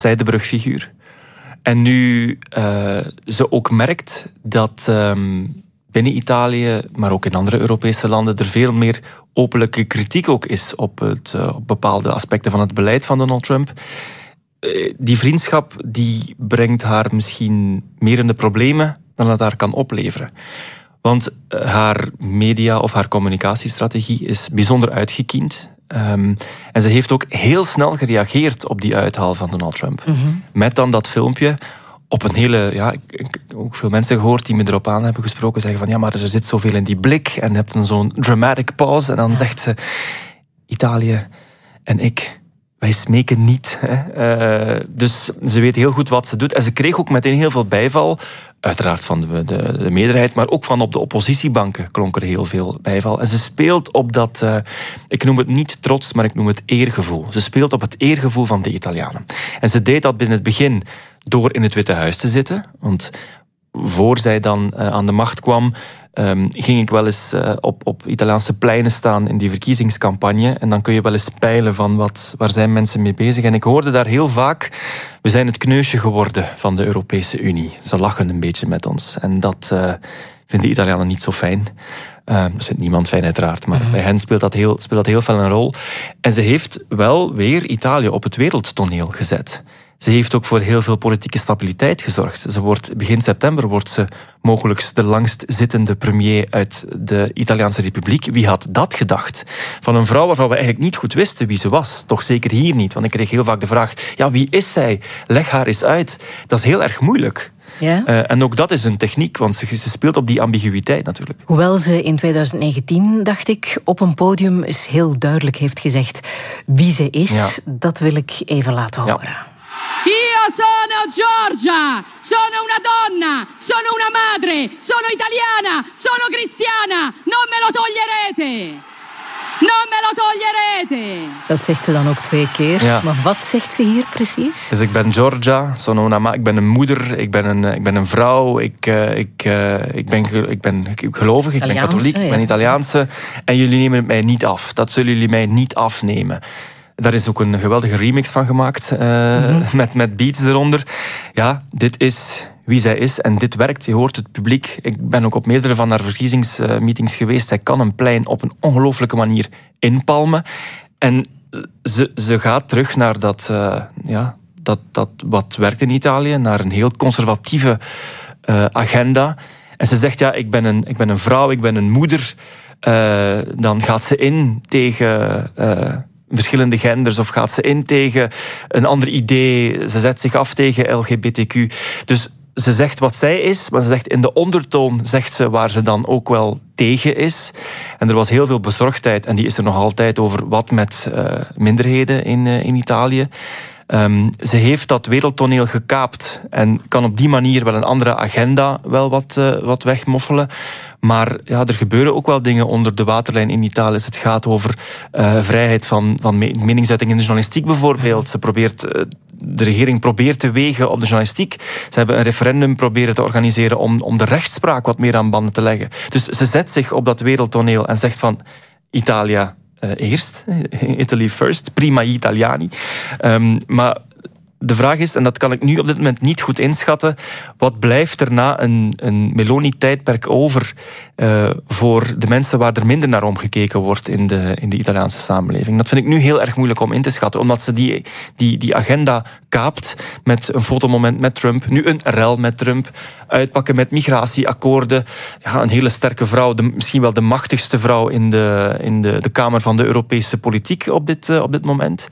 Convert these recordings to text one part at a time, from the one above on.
zijdebrugfiguur. En nu ze ook merkt dat binnen Italië, maar ook in andere Europese landen, er veel meer openlijke kritiek ook is op bepaalde aspecten van het beleid van Donald Trump. Die vriendschap die brengt haar misschien meer in de problemen dan het haar kan opleveren. Want haar media of haar communicatiestrategie is bijzonder uitgekiend. En ze heeft ook heel snel gereageerd op die uithaal van Donald Trump. Mm-hmm. Met dan dat filmpje op een hele... Ja, ik heb ook veel mensen gehoord die me erop aan hebben gesproken. Zeggen van, ja, maar er zit zoveel in die blik. En je hebt dan zo'n dramatic pause. En dan zegt ze, Italië en ik... Wij smeken niet. Dus ze weet heel goed wat ze doet. En ze kreeg ook meteen heel veel bijval. Uiteraard van de meerderheid, maar ook van op de oppositiebanken klonk er heel veel bijval. En ze speelt op dat, ik noem het niet trots, maar ik noem het eergevoel. Ze speelt op het eergevoel van de Italianen. En ze deed dat in het begin door in het Witte Huis te zitten. Want voor zij dan aan de macht kwam... ging ik wel eens op Italiaanse pleinen staan in die verkiezingscampagne. En dan kun je wel eens peilen van waar zijn mensen mee bezig. En ik hoorde daar heel vaak, we zijn het kneusje geworden van de Europese Unie. Ze lachen een beetje met ons. En dat vinden de Italianen niet zo fijn. Dat vindt niemand fijn uiteraard, maar bij hen speelt dat heel veel een rol. En ze heeft wel weer Italië op het wereldtoneel gezet. Ze heeft ook voor heel veel politieke stabiliteit gezorgd. Begin september wordt ze mogelijk de langst zittende premier uit de Italiaanse Republiek. Wie had dat gedacht? Van een vrouw waarvan we eigenlijk niet goed wisten wie ze was. Toch zeker hier niet, want ik kreeg heel vaak de vraag... Ja, wie is zij? Leg haar eens uit. Dat is heel erg moeilijk. Ja. En ook dat is een techniek, want ze speelt op die ambiguïteit natuurlijk. Hoewel ze in 2019, dacht ik, op een podium eens heel duidelijk heeft gezegd wie ze is, dat wil ik even laten horen. Ja. Io sono Giorgia, sono una donna, sono una madre, sono italiana, sono cristiana, non me lo toglierete. Non me lo toglierete. Dat zegt ze dan ook 2 keer. Ja. Maar wat zegt ze hier precies? Dus ik ben Giorgia, ik ben een moeder, ik ben een vrouw, ik ben gelovig, ik ben katholiek, ik ben Italiaanse. En jullie nemen het mij niet af. Dat zullen jullie mij niet afnemen. Daar is ook een geweldige remix van gemaakt, met beats eronder. Ja, dit is wie zij is en dit werkt. Je hoort het publiek. Ik ben ook op meerdere van haar verkiezingsmeetings geweest. Zij kan een plein op een ongelooflijke manier inpalmen. En ze gaat terug naar dat wat werkt in Italië, naar een heel conservatieve agenda. En ze zegt, ja, ik ben een vrouw, ik ben een moeder. Dan gaat ze in tegen... verschillende genders, of gaat ze in tegen een ander idee. Ze zet zich af tegen LGBTQ. Dus ze zegt wat zij is, maar ze zegt in de ondertoon zegt ze waar ze dan ook wel tegen is. En er was heel veel bezorgdheid, en die is er nog altijd over wat met minderheden in Italië. Ze heeft dat wereldtoneel gekaapt en kan op die manier wel een andere agenda wel wat wegmoffelen. Maar ja, er gebeuren ook wel dingen onder de waterlijn in Italië. Het gaat over vrijheid van meningsuiting in de journalistiek bijvoorbeeld. De regering probeert te wegen op de journalistiek. Ze hebben een referendum proberen te organiseren om de rechtspraak wat meer aan banden te leggen. Dus ze zet zich op dat wereldtoneel en zegt van Italia... eerst, Italy first, prima Italiani. Maar de vraag is, en dat kan ik nu op dit moment niet goed inschatten, wat blijft er na een Meloni-tijdperk over voor de mensen waar er minder naar omgekeken wordt in de Italiaanse samenleving? Dat vind ik nu heel erg moeilijk om in te schatten, omdat ze die agenda kaapt met een fotomoment met Trump, nu een rel met Trump, uitpakken met migratieakkoorden. Ja, een hele sterke vrouw, misschien wel de machtigste vrouw in de Kamer van de Europese politiek op dit moment.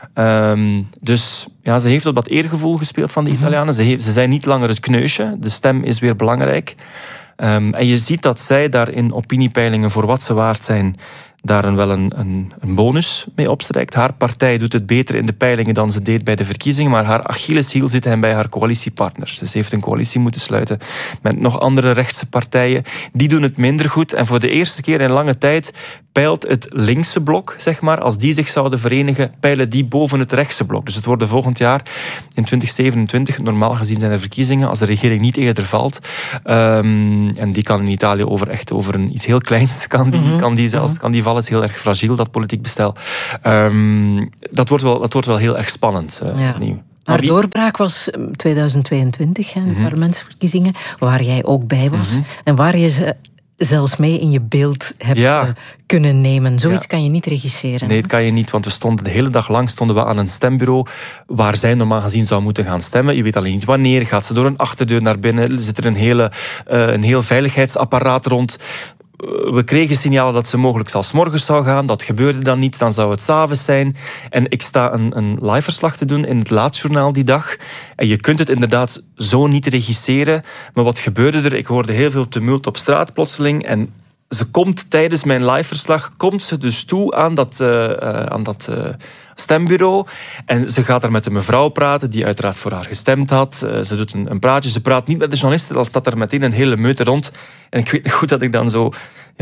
Dus ja, ze heeft op dat eergevoel gespeeld van de Italianen. Ze zijn niet langer het kneusje. De stem is weer belangrijk. En je ziet dat zij daar in opiniepeilingen voor wat ze waard zijn, daar wel een bonus mee opstrijkt. Haar partij doet het beter in de peilingen dan ze deed bij de verkiezingen, maar haar Achilleshiel zit hem bij haar coalitiepartners. Dus ze heeft een coalitie moeten sluiten met nog andere rechtse partijen. Die doen het minder goed. En voor de eerste keer in lange tijd peilt het linkse blok, zeg maar, als die zich zouden verenigen, peilen die boven het rechtse blok. Dus het worden volgend jaar, in 2027, normaal gezien zijn er verkiezingen, als de regering niet eerder valt. En die kan in Italië over iets heel kleins, kan die vallen, is heel erg fragiel, dat politiek bestel. Dat wordt wel heel erg spannend opnieuw. Haar doorbraak was 2022, de parlementsverkiezingen, waar jij ook bij was. En waar je ze zelfs mee in je beeld hebt kunnen nemen. Zoiets kan je niet regisseren. Nee, dat kan je niet, want we stonden de hele dag lang aan een stembureau waar zij normaal gezien zou moeten gaan stemmen. Je weet alleen niet wanneer. Gaat ze door een achterdeur naar binnen? Zit er een heel veiligheidsapparaat rond? We kregen signalen dat ze mogelijk zelfs 's morgens zou gaan. Dat gebeurde dan niet. Dan zou het 's avonds zijn. En ik sta een live verslag te doen in het Laatjournaal die dag. En je kunt het inderdaad zo niet regisseren. Maar wat gebeurde er? Ik hoorde heel veel tumult op straat plotseling. En ze komt tijdens mijn live verslag dus toe aan dat stembureau. En ze gaat daar met een mevrouw praten die uiteraard voor haar gestemd had. Ze doet een praatje. Ze praat niet met de journalisten. Dan staat er meteen een hele meute rond. En ik weet nog goed dat ik dan zo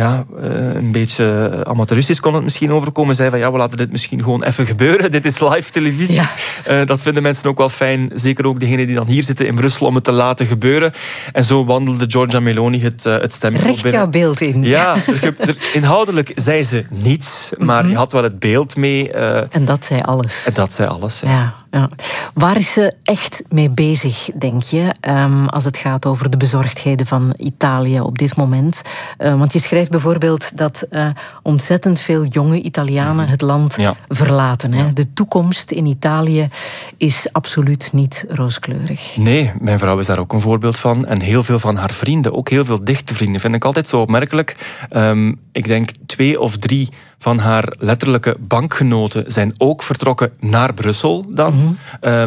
een beetje amateuristisch kon het misschien overkomen. Zei van we laten dit misschien gewoon even gebeuren. Dit is live televisie. Ja. Dat vinden mensen ook wel fijn. Zeker ook degenen die dan hier zitten in Brussel om het te laten gebeuren. En zo wandelde Giorgia Meloni het stembureau binnen. Recht jouw beeld in. Ja, inhoudelijk zei ze niets. Maar je had wel het beeld mee. En dat zei alles. En dat zei alles, ja. Waar is ze echt mee bezig, denk je, als het gaat over de bezorgdheden van Italië op dit moment? Want je schrijft bijvoorbeeld dat ontzettend veel jonge Italianen het land verlaten. Hè? De toekomst in Italië is absoluut niet rooskleurig. Nee, mijn vrouw is daar ook een voorbeeld van. En heel veel van haar vrienden, ook heel veel dichte vrienden, vind ik altijd zo opmerkelijk. Ik denk 2 of 3 van haar letterlijke bankgenoten zijn ook vertrokken naar Brussel dan.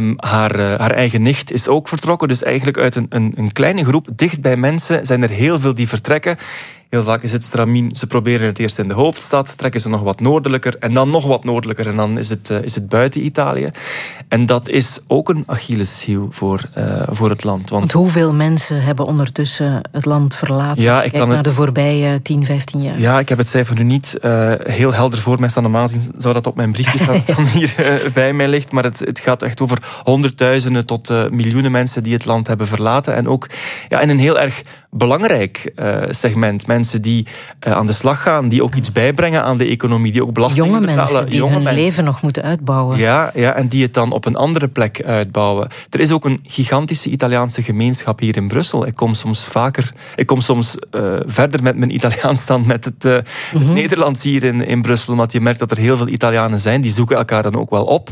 Haar eigen nicht is ook vertrokken. Dus eigenlijk uit een kleine groep, dicht bij mensen, zijn er heel veel die vertrekken. Heel vaak is het stramien. Ze proberen het eerst in de hoofdstad, trekken ze nog wat noordelijker en dan nog wat noordelijker en dan is het buiten Italië. En dat is ook een Achilleshiel voor het land. Want hoeveel mensen hebben ondertussen het land verlaten? Ja, ik kijk naar de voorbije 10, 15 jaar. Ja, ik heb het cijfer nu niet heel helder voor mij staan. Normaal gezien zou dat op mijn briefje staan dat dan hier bij mij ligt. Maar het gaat echt over honderdduizenden tot miljoenen mensen die het land hebben verlaten. En ook in een heel erg belangrijk segment. Mensen die aan de slag gaan, die ook iets bijbrengen aan de economie, die ook belastingen betalen. Mensen die hun leven nog moeten uitbouwen. Ja, en die het dan op een andere plek uitbouwen. Er is ook een gigantische Italiaanse gemeenschap hier in Brussel. Ik kom soms verder met mijn Italiaans dan met het Nederlands hier in Brussel, want je merkt dat er heel veel Italianen zijn. Die zoeken elkaar dan ook wel op.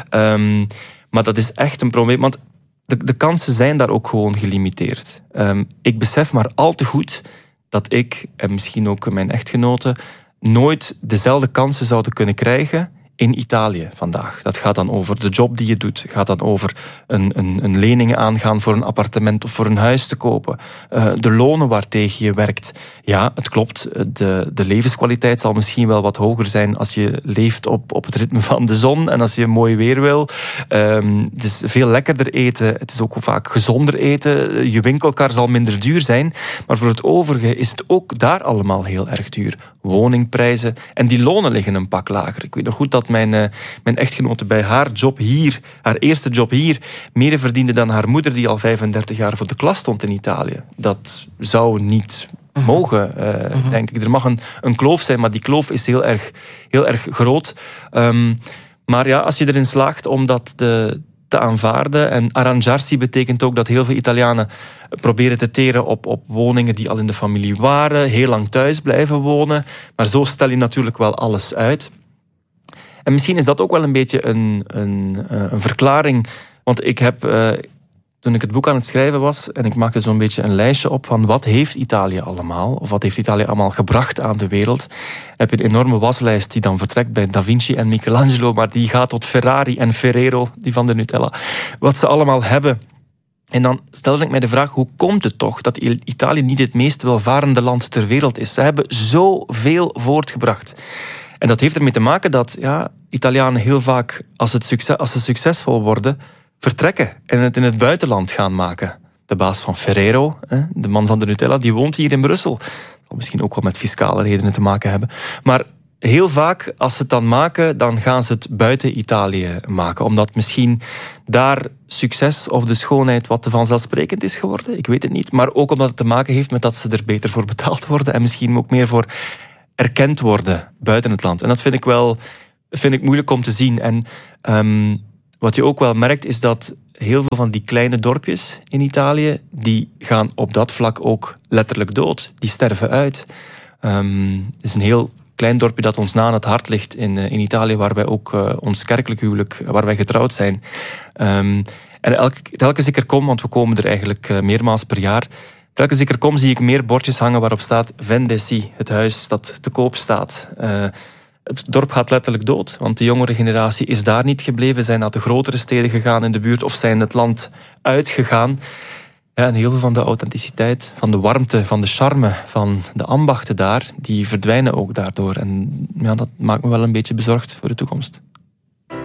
Maar dat is echt een probleem, want de kansen zijn daar ook gewoon gelimiteerd. Ik besef maar al te goed dat ik, en misschien ook mijn echtgenote, nooit dezelfde kansen zouden kunnen krijgen in Italië vandaag. Dat gaat dan over de job die je doet. Gaat dan over een lening aangaan voor een appartement of voor een huis te kopen. De lonen waartegen je werkt. Ja, het klopt. De levenskwaliteit zal misschien wel wat hoger zijn als je leeft op het ritme van de zon en als je mooi weer wil. Het is veel lekkerder eten. Het is ook vaak gezonder eten. Je winkelkar zal minder duur zijn. Maar voor het overige is het ook daar allemaal heel erg duur. Woningprijzen. En die lonen liggen een pak lager. Ik weet nog goed dat mijn echtgenote bij haar job hier, haar eerste job hier, meer verdiende dan haar moeder die al 35 jaar voor de klas stond in Italië. Dat zou niet mogen, denk ik. Er mag een kloof zijn, maar die kloof is heel erg groot. Maar als je erin slaagt om dat te aanvaarden, en arrangiarsi betekent ook dat heel veel Italianen proberen te teren op woningen die al in de familie waren, heel lang thuis blijven wonen, maar zo stel je natuurlijk wel alles uit. En misschien is dat ook wel een beetje een verklaring, want ik heb, toen ik het boek aan het schrijven was, en ik maakte zo'n beetje een lijstje op van wat heeft Italië allemaal, of wat heeft Italië allemaal gebracht aan de wereld, heb je een enorme waslijst die dan vertrekt bij Da Vinci en Michelangelo, maar die gaat tot Ferrari en Ferrero, die van de Nutella, wat ze allemaal hebben. En dan stelde ik mij de vraag, hoe komt het toch dat Italië niet het meest welvarende land ter wereld is? Ze hebben zoveel voortgebracht. En dat heeft ermee te maken dat Italianen heel vaak, als ze succesvol worden, vertrekken en het in het buitenland gaan maken. De baas van Ferrero, de man van de Nutella, die woont hier in Brussel. Dat zal misschien ook wel met fiscale redenen te maken hebben. Maar heel vaak, als ze het dan maken, dan gaan ze het buiten Italië maken. Omdat misschien daar succes of de schoonheid wat te vanzelfsprekend is geworden. Ik weet het niet. Maar ook omdat het te maken heeft met dat ze er beter voor betaald worden en misschien ook meer voor erkend worden buiten het land. En dat vind ik moeilijk om te zien. En Wat je ook wel merkt is dat heel veel van die kleine dorpjes in Italië, die gaan op dat vlak ook letterlijk dood. Die sterven uit. Het is een heel klein dorpje dat ons na aan het hart ligt in Italië, waar wij ook ons kerkelijk huwelijk, waar wij getrouwd zijn. En telkens ik er kom, want we komen er eigenlijk meermaals per jaar, telkens ik er kom zie ik meer bordjes hangen waarop staat Vendesi, het huis dat te koop staat. Het dorp gaat letterlijk dood, want de jongere generatie is daar niet gebleven, zijn naar de grotere steden gegaan in de buurt of zijn het land uitgegaan. Ja, en heel veel van de authenticiteit, van de warmte, van de charme, van de ambachten daar, die verdwijnen ook daardoor. En ja, dat maakt me wel een beetje bezorgd voor de toekomst.